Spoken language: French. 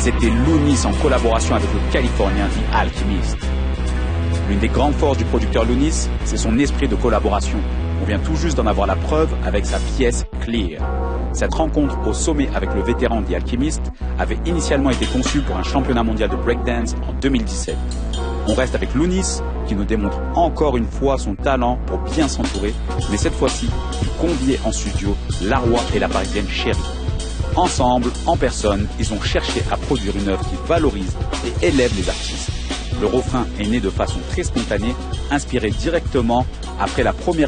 c'était Loonis en collaboration avec le Californien The Alchemist. L'une des grandes forces du producteur Loonis, c'est son esprit de collaboration. On vient tout juste d'en avoir la preuve avec sa pièce Clear. Cette rencontre au sommet avec le vétéran The Alchemist avait initialement été conçue pour un championnat mondial de breakdance en 2017. On reste avec Loonis, qui nous démontre encore une fois son talent pour bien s'entourer, mais cette fois-ci, il conviait en studio Laroi et la parisienne Chérie. Ensemble, en personne, ils ont cherché à produire une œuvre qui valorise et élève les artistes. Le refrain est né de façon très spontanée, inspiré directement après la première